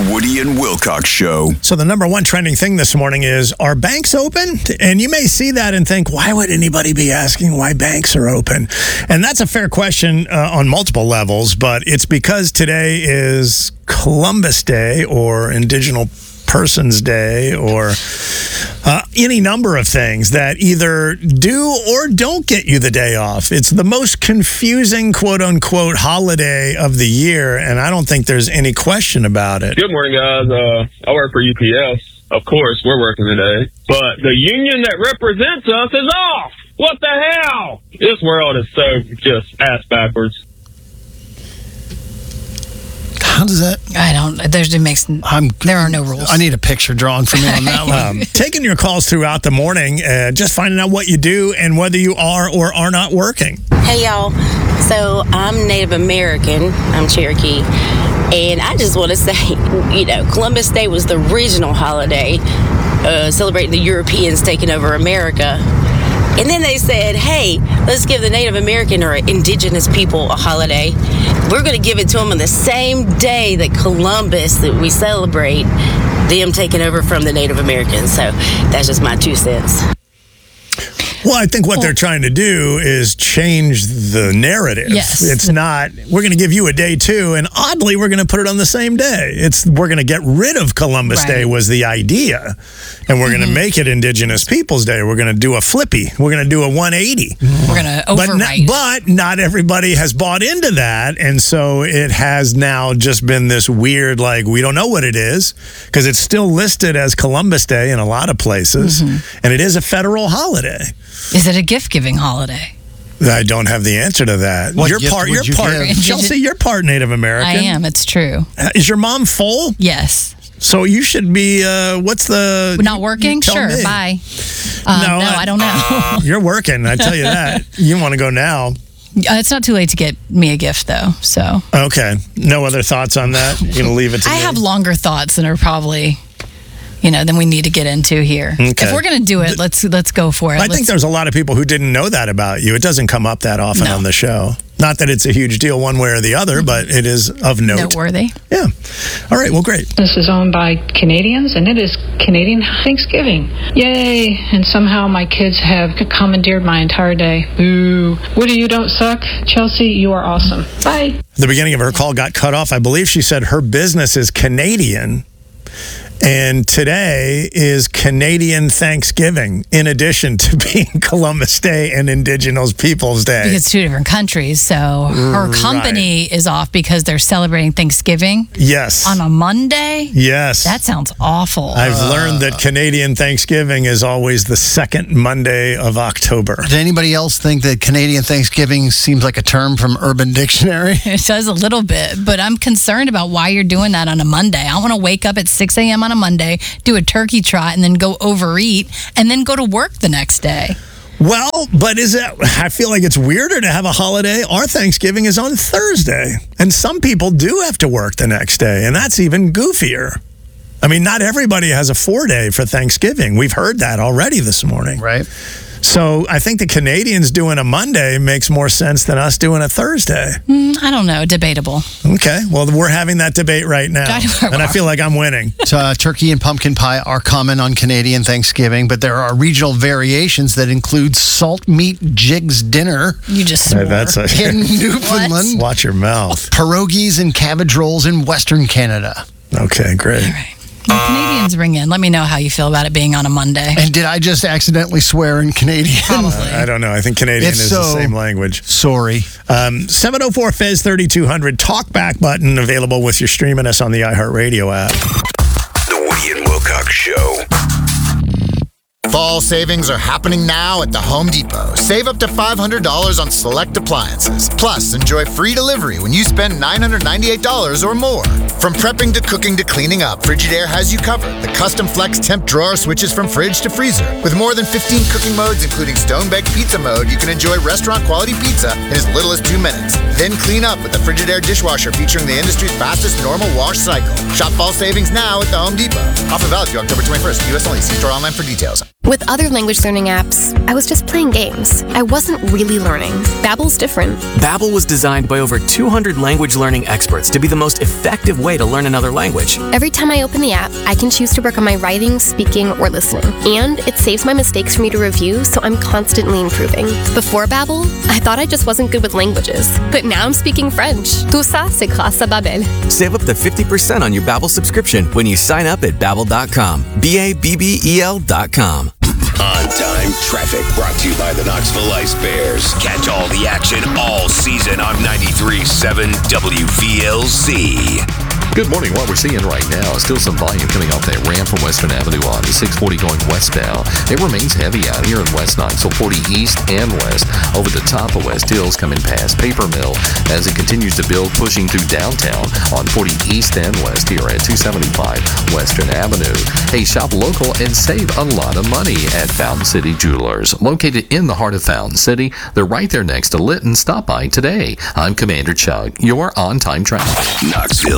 Woody and Wilcox Show. So the number one trending thing this morning is, are banks open? And you may see that and think, why would anybody be asking why banks are open? And that's a fair question on multiple levels, but it's because today is Columbus Day or Indigenous Persons Day or any number of things that either do or don't get you the day off. It's the most confusing quote-unquote holiday of the year, and I don't think there's any question about it. Good morning, guys. I work for UPS. Of course, we're working today. But the union that represents us is off. What the hell? This world is so just ass backwards. How does that? I don't. There are no rules. I need a picture drawn for me on that one. Taking your calls throughout the morning, just finding out what you do and whether you are or are not working. Hey, y'all. So I'm Native American. I'm Cherokee. And I just want to say, Columbus Day was the original holiday, celebrating the Europeans taking over America. And then they said, hey, let's give the Native American or indigenous people a holiday. We're going to give it to them on the same day that Columbus, that we celebrate, them taking over from the Native Americans. So that's just my 2 cents. Well, I think what they're trying to do is change the narrative. Yes. It's not, we're going to give you a day too, and oddly, we're going to put it on the same day. We're going to get rid of Columbus Day was the idea, and we're going to make it Indigenous Peoples Day. We're going to do a flippy. We're going to do a 180. We're going to overwrite. But not everybody has bought into that, and so it has now just been this weird, we don't know what it is, because it's still listed as Columbus Day in a lot of places, and it is a federal holiday. Is it a gift-giving holiday? I don't have the answer to that. You're part Chelsea, you're part Native American. I am, it's true. Is your mom full? Yes. So you should be, not working? Sure, me. bye. No, I don't know. You're working, I tell you that. You want to go now. It's not too late to get me a gift, though, so. Okay. No other thoughts on that? You're going to leave it to me? I have longer thoughts than are probably... than we need to get into here. Okay. If we're going to do it, let's go for it. I think there's a lot of people who didn't know that about you. It doesn't come up that often on the show. Not that it's a huge deal one way or the other, but it is of note. Noteworthy. Yeah. All right, well, great. This is owned by Canadians, and it is Canadian Thanksgiving. Yay! And somehow my kids have commandeered my entire day. Boo. Woody, you don't suck. Chelsea, you are awesome. Bye. The beginning of her call got cut off. I believe she said her business is Canadian. And today is Canadian Thanksgiving, in addition to being Columbus Day and Indigenous Peoples Day. Because it's two different countries, so her company is off because they're celebrating Thanksgiving. Yes. On a Monday? Yes. That sounds awful. I've learned that Canadian Thanksgiving is always the second Monday of October. Does anybody else think that Canadian Thanksgiving seems like a term from Urban Dictionary? It does a little bit, but I'm concerned about why you're doing that on a Monday. I want to wake up at 6 a.m. on a Monday, do a turkey trot, and then go overeat, and then go to work the next day. Well, but I feel like it's weirder to have a holiday. Our Thanksgiving is on Thursday, and some people do have to work the next day, and that's even goofier. I mean, not everybody has a 4-day for Thanksgiving. We've heard that already this morning. Right. So I think the Canadians doing a Monday makes more sense than us doing a Thursday. I don't know. Debatable. Okay. Well, we're having that debate right now. And I feel like I'm winning. So, turkey and pumpkin pie are common on Canadian Thanksgiving, but there are regional variations that include salt meat jigs dinner. You just swore. In Newfoundland. Watch your mouth. Pierogies and cabbage rolls in Western Canada. Okay, great. All right. When Canadians ring in, let me know how you feel about it being on a Monday. And did I just accidentally swear in Canadian? Probably. I don't know. I think Canadian is the same language. Sorry. 704-FEZ-3200 talkback button available with your streaming us on the iHeartRadio app. The Woody and Wilcox Show. Fall savings are happening now at the Home Depot. Save up to $500 on select appliances. Plus, enjoy free delivery when you spend $998 or more. From prepping to cooking to cleaning up, Frigidaire has you covered. The custom flex temp drawer switches from fridge to freezer. With more than 15 cooking modes, including stone-baked pizza mode, you can enjoy restaurant-quality pizza in as little as 2 minutes. Then clean up with the Frigidaire dishwasher featuring the industry's fastest normal wash cycle. Shop fall savings now at the Home Depot. Offer valid through October 21st. U.S. only. See store online for details. With other language learning apps, I was just playing games. I wasn't really learning. Babbel's different. Babbel was designed by over 200 language learning experts to be the most effective way to learn another language. Every time I open the app, I can choose to work on my writing, speaking, or listening. And it saves my mistakes for me to review, so I'm constantly improving. Before Babbel, I thought I just wasn't good with languages. But now I'm speaking French. Tout ça, c'est grâce à Babbel. Save up to 50% on your Babbel subscription when you sign up at Babbel.com. Babbel.com. On-time traffic brought to you by the Knoxville Ice Bears. Catch all the action all season on 93.7 WVLZ. Good morning. What we're seeing right now is still some volume coming off that ramp from Western Avenue on to 640 going westbound. It remains heavy out here in West Knoxville, 40 east and west, over the top of West Hills coming past Paper Mill as it continues to build, pushing through downtown on 40 east and west here at 275 Western Avenue. Hey, shop local and save a lot of money at Fountain City Jewelers. Located in the heart of Fountain City, they're right there next to Litton. Stop by today. I'm Commander Chug, your on-time traffic. Knoxville